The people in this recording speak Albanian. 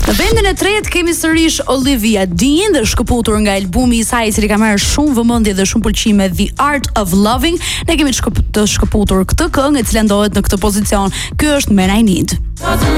Në vendin e tretë kemi sërish Olivia Dean, dhe shkëputur nga albumi i saj i cili ka marrë shumë vëmendje dhe shumë pëlqime, The Art of Loving. Ne kemi të shkëputur këtë këngë e cila ndodhet në këtë pozicion. Ky është Men I Need.